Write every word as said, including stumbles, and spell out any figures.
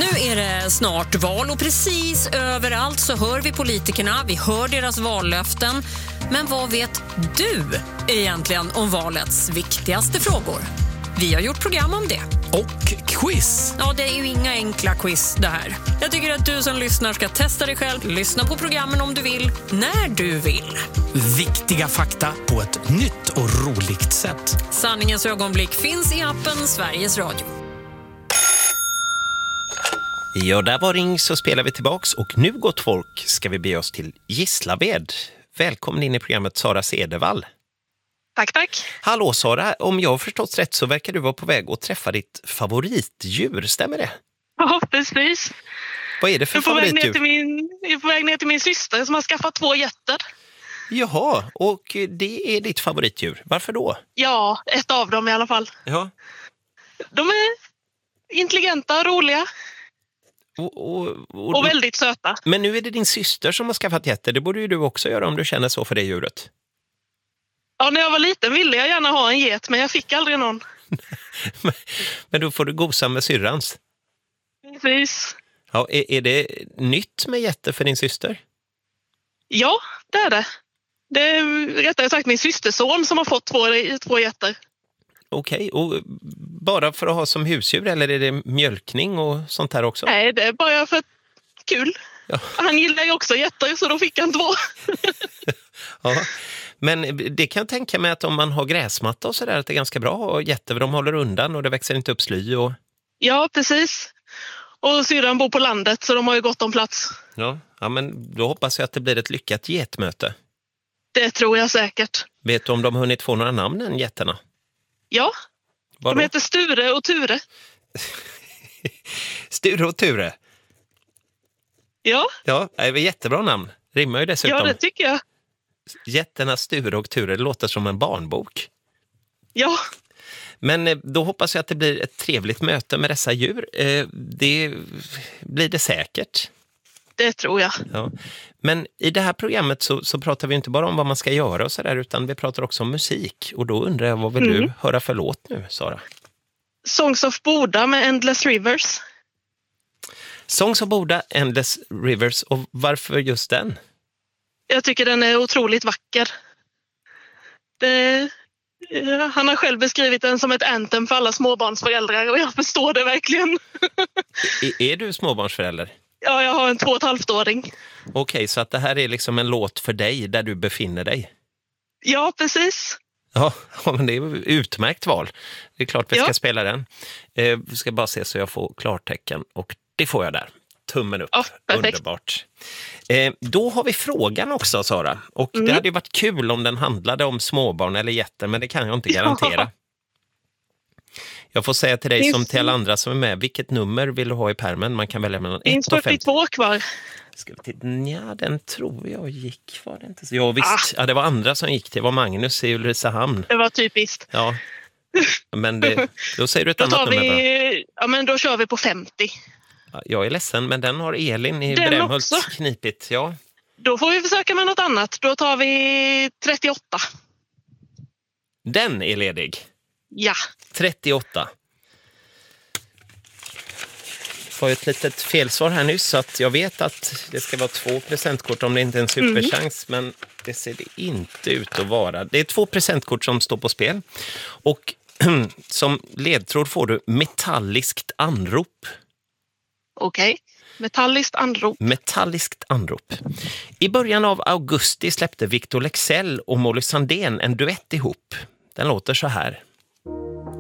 Nu är det snart val och precis överallt så hör vi politikerna, vi hör deras vallöften. Men vad vet du egentligen om valets viktigaste frågor? Vi har gjort program om det. Och quiz. Ja, det är ju inga enkla quiz det här. Jag tycker att du som lyssnar ska testa dig själv, lyssna på programmen om du vill, när du vill. Viktiga fakta på ett nytt och roligt sätt. Sanningens ögonblick finns i appen Sveriges Radio. Ja, där var ring så spelar vi tillbaks och nu gott folk ska vi be oss till Gislaved. Välkommen in i programmet Sara Cedervall. Tack, tack. Hallå Sara, om jag har förstått rätt så verkar du vara på väg att träffa ditt favoritdjur, stämmer det? Ja, precis. Vad är det för jag är favoritdjur? Ner till min, jag är på väg ner till min syster som har skaffat två getter. Jaha, och det är ditt favoritdjur. Varför då? Ja, ett av dem i alla fall. Ja. De är intelligenta, roliga. Och, och, och, och väldigt söta. Men nu är det din syster som har skaffat getter. Det borde ju du också göra om du känner så för det djuret. Ja, när jag var liten ville jag gärna ha en get, men jag fick aldrig någon. men, men då får du gosa med syrrans. Precis. Ja, är, är det nytt med getter för din syster? Ja, det är det. Det är rättare sagt min systerson som har fått två, två getter. Okej, och bara för att ha som husdjur eller är det mjölkning och sånt här också? Nej, det är bara för kul. Ja. Han gillar ju också getter så då fick han två. Ja, men det kan jag tänka mig att om man har gräsmatta och sådär att det är ganska bra att ha getter för de håller undan och det växer inte upp sly. Och... Ja, precis. Och syrran bor på landet så de har ju gott om plats. Ja, ja, men då hoppas jag att det blir ett lyckat getmöte. Det tror jag säkert. Vet du om de har hunnit få några namn än getterna? Ja, Vadå? De heter Sture och Ture. Sture och Ture? Ja. Ja, det är jättebra namn. Rimmar ju dessutom. Ja, det tycker jag. Jätterna Sture och Ture, det låter som en barnbok. Ja. Men då hoppas jag att det blir ett trevligt möte med dessa djur. Det blir det säkert. Det tror jag. Ja. Men i det här programmet så, så pratar vi inte bara om vad man ska göra och sådär, utan vi pratar också om musik. Och då undrar jag, vad vill mm. du höra för låt nu, Sara? Songs of Boda med Endless Rivers. Songs of Boda, Endless Rivers. Och varför just den? Jag tycker den är otroligt vacker. Det, han har själv beskrivit den som ett anthem för alla småbarnsföräldrar och jag förstår det verkligen. är, är du småbarnsförälder? Ja, jag har en två och ett halvt-åring. Okej, så att det här är liksom en låt för dig där du befinner dig? Ja, precis. Ja, men det är utmärkt val. Det är klart vi ska ja. spela den. Eh, vi ska bara se så jag får klartecken och det får jag där. Tummen upp. Ja, underbart. Eh, då har vi frågan också, Sara. Och mm. det hade ju varit kul om den handlade om småbarn eller getter, men det kan jag inte garantera. Ja. Jag får säga till dig finns... som till alla andra som är med, vilket nummer vill du ha i pärmen? Man kan välja mellan finns ett och fem. fyrtiotvå kvar. Ska vi titta? Ja, den tror jag gick. Var det inte så? Ja, visst. Ah. Ja, det var andra som gick. Det var Magnus i Ulricehamn. Det var typiskt. Ja. Men det, då säger du ett då annat vi... nummer. Ja, men då kör vi på femtio. Ja, jag är ledsen, men den har Elin i Brämhult knipit. Ja. Då får vi försöka med något annat. Då tar vi trettioåtta. Den är ledig? Ja. trettioåtta. Jag har ett litet felsvar här nyss så att jag vet att det ska vara två presentkort om det inte är en superchans, mm. men det ser det inte ut att vara. Det är två presentkort som står på spel och som ledtråd får du metalliskt anrop. Okej, okay. Metalliskt anrop. Metalliskt anrop. I början av augusti släppte Victor Leksell och Molly Sandén en duett ihop. Den låter så här.